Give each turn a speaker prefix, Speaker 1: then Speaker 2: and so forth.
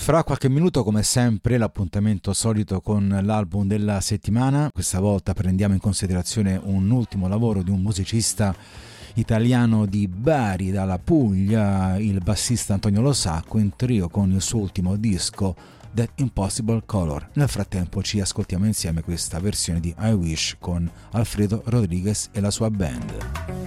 Speaker 1: Fra qualche minuto, come sempre, l'appuntamento solito con l'album della settimana. Questa volta prendiamo in considerazione un ultimo lavoro di un musicista italiano di Bari, dalla Puglia, il bassista Antonio Lo Sacco, in trio con il suo ultimo disco That Impossible Color. Nel frattempo ci ascoltiamo insieme questa versione di I Wish con Alfredo Rodriguez e la sua band.